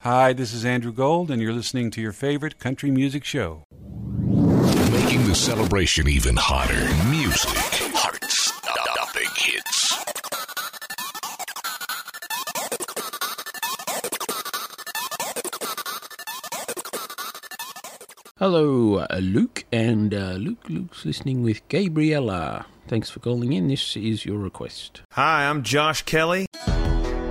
Hi, this is Andrew Gold, and you're listening to your favorite country music show. Making the celebration even hotter. Music. Heart-stopping hits. Hello, Luke, and Luke's listening with Gabriella. Thanks for calling in. This is your request. Hi, I'm Josh Kelly,